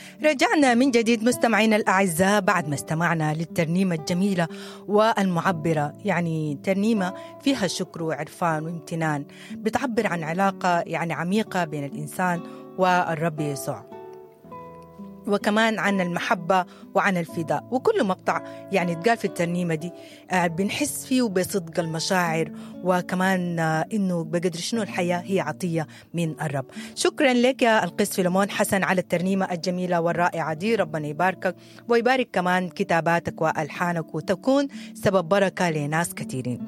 رجعنا من جديد مستمعينا الأعزاء بعد ما استمعنا للترنيمة الجميلة والمعبرة، يعني ترنيمة فيها شكر وعرفان وامتنان، بتعبر عن علاقة يعني عميقة بين الإنسان والرب يسوع، وكمان عن المحبة وعن الفداء. وكل مقطع يعني تقال في الترنيمة دي بنحس فيه بصدق المشاعر، وكمان إنه بقدر شنو الحياة هي عطية من الرب. شكرا لك يا القس فيلمون حسن على الترنيمة الجميلة والرائعة دي، ربنا يباركك ويبارك كمان كتاباتك وألحانك وتكون سبب بركة لناس كثيرين.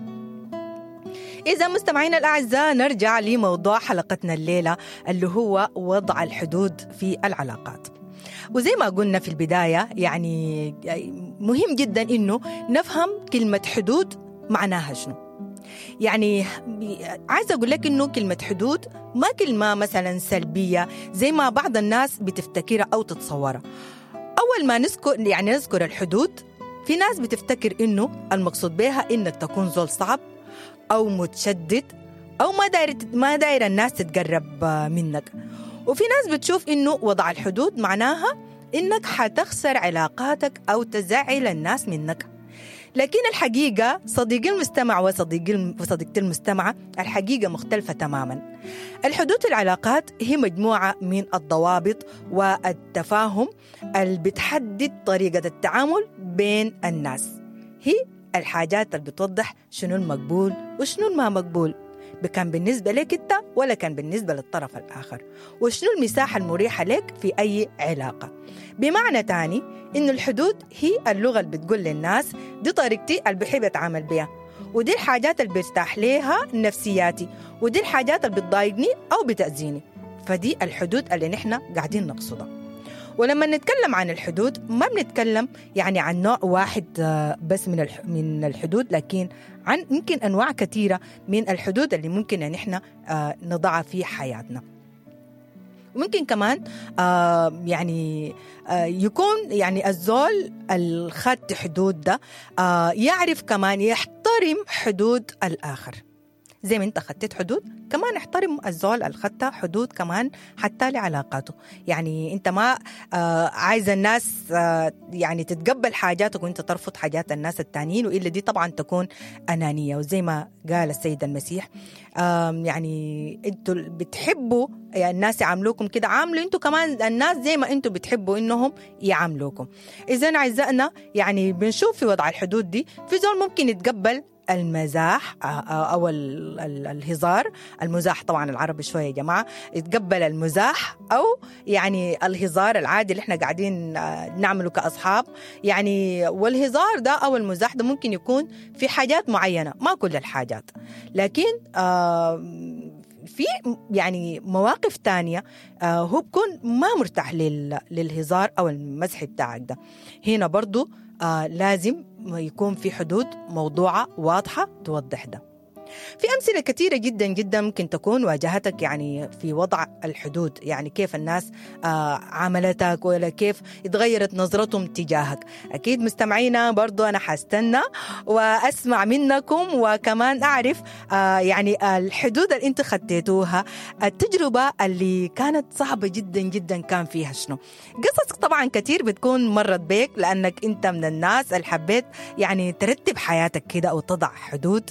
إذا مستمعينا الأعزاء نرجع لموضوع حلقتنا الليلة اللي هو وضع الحدود في العلاقات. وزي ما قلنا في البداية يعني مهم جدا إنه نفهم كلمة حدود معناها شنو. يعني عايزة أقول لك إنه كلمة حدود ما كلمة مثلا سلبية زي ما بعض الناس بتفتكرها أو تتصورها. أول ما نذكر الحدود، في ناس بتفتكر إنه المقصود بها إنك تكون زول صعب أو متشدد أو ما داير الناس تتقرب منك. وفي ناس بتشوف إنه وضع الحدود معناها إنك حتخسر علاقاتك أو تزعل الناس منك. لكن الحقيقة صديقي المستمع وصديقتي المستمعة، الحقيقة مختلفة تماما. الحدود العلاقات هي مجموعة من الضوابط والتفاهم اللي بتحدد طريقة التعامل بين الناس. هي الحاجات اللي بتوضح شنو المقبول وشنو الما مقبول، كان بالنسبة لك أنت ولا كان بالنسبة للطرف الآخر، وشنو المساحة المريحة لك في أي علاقة. بمعنى تاني إنه الحدود هي اللغة اللي بتقول للناس دي طريقتي اللي بحب أتعامل بها، ودي الحاجات اللي برتاح ليها نفسياتي، ودي الحاجات اللي بتضايقني أو بتأذيني. فدي الحدود اللي نحن قاعدين نقصدها. ولما نتكلم عن الحدود ما بنتكلم يعني عن نوع واحد بس من الحدود، لكن عن يمكن أنواع كثيرة من الحدود اللي ممكن أن احنا نضعها في حياتنا. وممكن كمان يعني يكون يعني الزول الخط حدود ده يعرف كمان يحترم حدود الآخر. زي ما انت خدت حدود كمان احترم الزول الخط حدود كمان حتى لعلاقاته. يعني انت ما عايز الناس يعني تتقبل حاجاتك وانت ترفض حاجات الناس التانيين، وإلا دي طبعا تكون أنانية. وزي ما قال السيد المسيح يعني انتوا بتحبوا الناس يعاملوكم كده، عاملوا انتوا كمان الناس زي ما انتوا بتحبوا انهم يعاملوكم. اذا اعزائنا يعني بنشوف في وضع الحدود دي في زول ممكن يتقبل المزاح أو الهزار. المزاح طبعا العربي شوية يا جماعة، يتقبل المزاح أو يعني الهزار العادي اللي احنا قاعدين نعمله كأصحاب يعني. والهزار ده أو المزاح ده ممكن يكون في حاجات معينة، ما كل الحاجات، لكن في يعني مواقف تانية هو بكون ما مرتاح للهزار أو المزح بتاعك ده. هنا برضو لازم يكون في حدود موضوعة واضحة توضح ده. في أمثلة كثيرة جدا جدا ممكن تكون واجهتك يعني في وضع الحدود، يعني كيف الناس عاملتك ولا كيف اتغيرت نظرتهم تجاهك. أكيد مستمعينا برضو أنا حاستنى وأسمع منكم، وكمان أعرف يعني الحدود اللي انتوا خديتوها، التجربة اللي كانت صعبة جدا جدا كان فيها شنو. قصص طبعا كتير بتكون مرت بيك لأنك انت من الناس اللي حبيت يعني ترتب حياتك كده أو تضع حدود